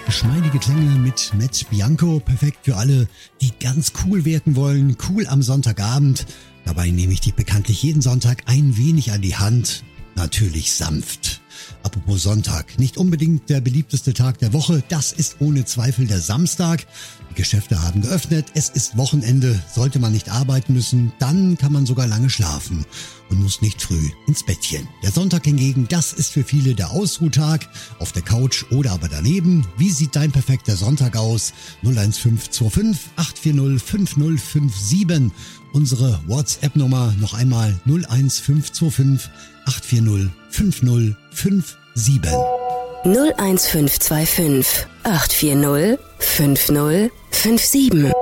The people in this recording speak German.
Geschmeidige Klänge mit Matt Bianco, perfekt für alle, die ganz cool wirken wollen, cool am Sonntagabend. Dabei nehme ich dich bekanntlich jeden Sonntag ein wenig an die Hand, natürlich sanft. Apropos Sonntag, nicht unbedingt der beliebteste Tag der Woche, das ist ohne Zweifel der Samstag. Die Geschäfte haben geöffnet, es ist Wochenende, sollte man nicht arbeiten müssen, dann kann man sogar lange schlafen und muss nicht früh ins Bettchen. Der Sonntag hingegen, das ist für viele der Ausruhtag, auf der Couch oder aber daneben. Wie sieht dein perfekter Sonntag aus? 01525 840 5057. Unsere WhatsApp-Nummer noch einmal 01525 840 5057. 01525 840 5057.